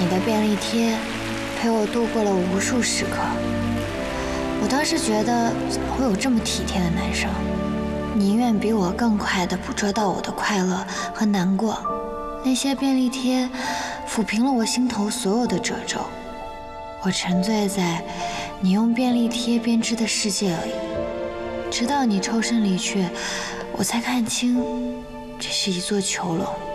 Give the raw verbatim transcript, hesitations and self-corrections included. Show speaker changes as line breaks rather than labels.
你的便利贴陪我度过了无数时刻。我当时觉得，怎么会有这么体贴的男生，宁愿比我更快地捕捉到我的快乐和难过。那些便利贴抚平了我心头所有的褶皱。我沉醉在你用便利贴编织的世界里，直到你抽身离去，我才看清，这是一座囚笼。